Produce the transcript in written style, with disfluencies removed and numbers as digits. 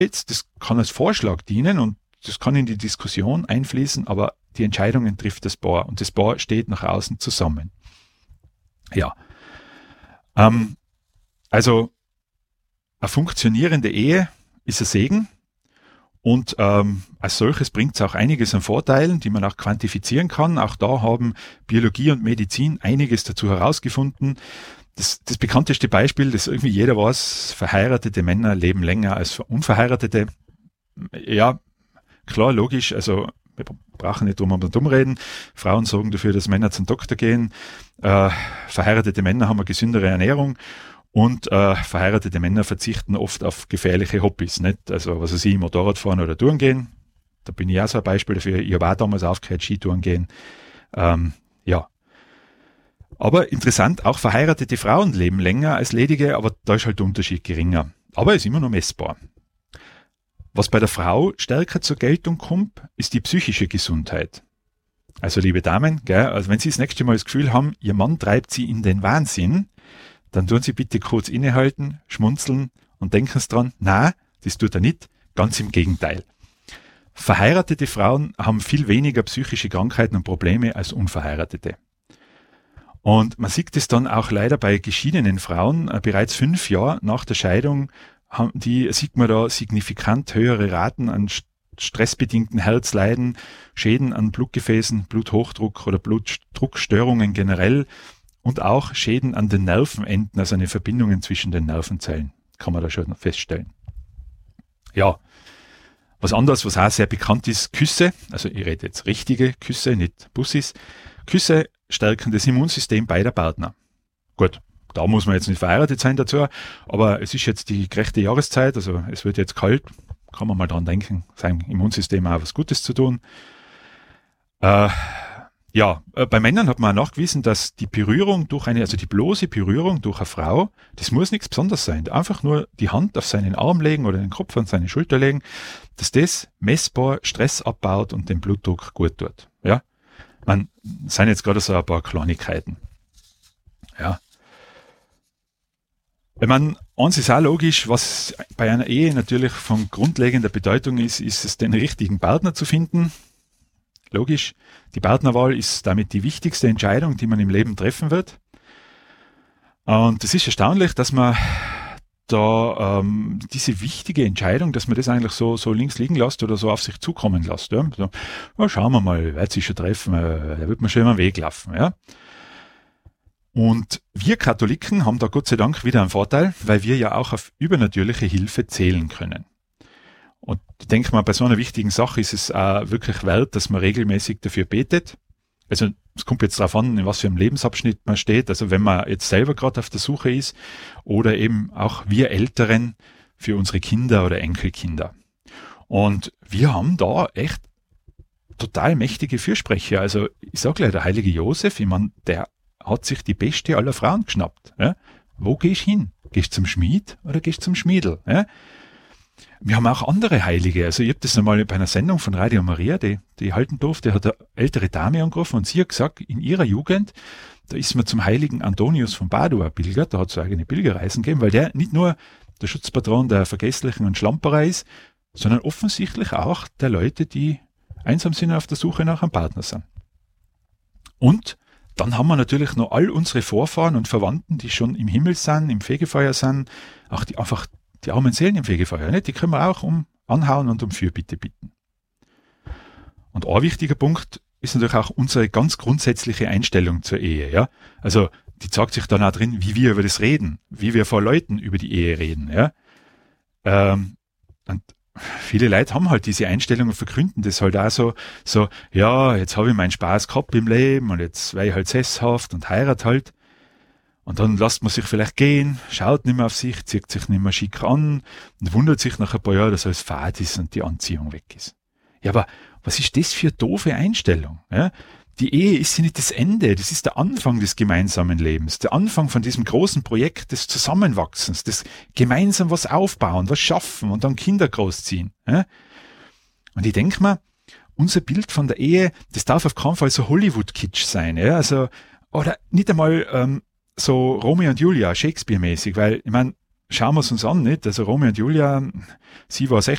das kann als Vorschlag dienen und das kann in die Diskussion einfließen, aber die Entscheidungen trifft das Paar und das Paar steht nach außen zusammen. Ja, also eine funktionierende Ehe ist ein Segen und als solches bringt es auch einiges an Vorteilen, die man auch quantifizieren kann. Auch da haben Biologie und Medizin einiges dazu herausgefunden. Das bekannteste Beispiel, das irgendwie jeder weiß, verheiratete Männer leben länger als unverheiratete. Ja, klar, logisch, also wir brauchen nicht drum und dumm reden. Frauen sorgen dafür, dass Männer zum Doktor gehen. Verheiratete Männer haben eine gesündere Ernährung und verheiratete Männer verzichten oft auf gefährliche Hobbys. Nicht? Also was weiß ich, Motorradfahren oder Touren gehen. Da bin ich auch so ein Beispiel dafür. Ich habe auch damals aufgehört, Skitouren gehen. Ja. Aber interessant, auch verheiratete Frauen leben länger als ledige, aber da ist halt der Unterschied geringer. Aber ist immer noch messbar. Was bei der Frau stärker zur Geltung kommt, ist die psychische Gesundheit. Also liebe Damen, also wenn Sie das nächste Mal das Gefühl haben, Ihr Mann treibt Sie in den Wahnsinn, dann tun Sie bitte kurz innehalten, schmunzeln und denken Sie dran, na, das tut er nicht, ganz im Gegenteil. Verheiratete Frauen haben viel weniger psychische Krankheiten und Probleme als unverheiratete. Und man sieht es dann auch leider bei geschiedenen Frauen, bereits 5 Jahre nach der Scheidung sieht man da signifikant höhere Raten an stressbedingten Herzleiden, Schäden an Blutgefäßen, Bluthochdruck oder Blutdruckstörungen generell und auch Schäden an den Nervenenden, also an den Verbindungen zwischen den Nervenzellen, kann man da schon feststellen. Ja, was anderes, was auch sehr bekannt ist, Küsse, also ich rede jetzt richtige Küsse, nicht Bussis. Küsse stärken das Immunsystem beider Partner. Gut, da muss man jetzt nicht verheiratet sein dazu, aber es ist jetzt die gerechte Jahreszeit, also es wird jetzt kalt, kann man mal dran denken, seinem Immunsystem auch was Gutes zu tun. Bei Männern hat man auch nachgewiesen, dass die Berührung also die bloße Berührung durch eine Frau, das muss nichts Besonderes sein. Einfach nur die Hand auf seinen Arm legen oder den Kopf an seine Schulter legen, dass das messbar Stress abbaut und den Blutdruck gut tut. Ja, man sind jetzt gerade so ein paar Kleinigkeiten. Ja. Wenn man, eins ist auch logisch, was bei einer Ehe natürlich von grundlegender Bedeutung ist es den richtigen Partner zu finden. Logisch, die Partnerwahl ist damit die wichtigste Entscheidung, die man im Leben treffen wird. Und es ist erstaunlich, dass man da diese wichtige Entscheidung, dass man das eigentlich so links liegen lässt oder so auf sich zukommen lässt. Ja? So, schauen wir mal, wird sich schon treffen, da wird man schon immer Weg laufen. Ja? Und wir Katholiken haben da Gott sei Dank wieder einen Vorteil, weil wir ja auch auf übernatürliche Hilfe zählen können. Und ich denke mal, bei so einer wichtigen Sache ist es auch wirklich wert, dass man regelmäßig dafür betet. Also es kommt jetzt darauf an, in was für einem Lebensabschnitt man steht. Also wenn man jetzt selber gerade auf der Suche ist oder eben auch wir Älteren für unsere Kinder oder Enkelkinder. Und wir haben da echt total mächtige Fürsprecher. Also ich sage gleich, der heilige Josef, ich meine, der hat sich die beste aller Frauen geschnappt. Ja? Wo gehst du hin? Gehst du zum Schmied oder gehst du zum Schmiedel? Ja? Wir haben auch andere Heilige. Also ich habe das einmal bei einer Sendung von Radio Maria, die halten durfte, hat eine ältere Dame angerufen und sie hat gesagt, in ihrer Jugend, da ist man zum heiligen Antonius von Padua pilgert, da hat es so eigene Pilgerreisen gegeben, weil der nicht nur der Schutzpatron der Vergesslichen und Schlamperer ist, sondern offensichtlich auch der Leute, die einsam sind und auf der Suche nach einem Partner sind. Und dann haben wir natürlich noch all unsere Vorfahren und Verwandten, die schon im Himmel sind, im Fegefeuer sind, auch die armen Seelen im Fegefeuer, nicht? Die können wir auch anhauen und um Fürbitte bitten. Und ein wichtiger Punkt ist natürlich auch unsere ganz grundsätzliche Einstellung zur Ehe. Ja? Also die zeigt sich dann auch drin, wie wir über das reden, wie wir vor Leuten über die Ehe reden. Ja? Und viele Leute haben halt diese Einstellung und vergründen das halt auch so, ja, jetzt habe ich meinen Spaß gehabt im Leben und jetzt wäre ich halt sesshaft und heirate halt. Und dann lässt man sich vielleicht gehen, schaut nicht mehr auf sich, zieht sich nicht mehr schick an und wundert sich nach ein paar Jahren, dass alles fad ist und die Anziehung weg ist. Ja, aber was ist das für eine doofe Einstellung? Ja? Die Ehe ist ja nicht das Ende, das ist der Anfang des gemeinsamen Lebens, der Anfang von diesem großen Projekt des Zusammenwachsens, des gemeinsam was aufbauen, was schaffen und dann Kinder großziehen. Ja? Und ich denke mal, unser Bild von der Ehe, das darf auf keinen Fall so Hollywood-Kitsch sein. Ja? Also, oder nicht einmal so Romeo und Julia, Shakespeare-mäßig, weil, ich meine, schauen wir es uns an, nicht? Also Romeo und Julia, sie war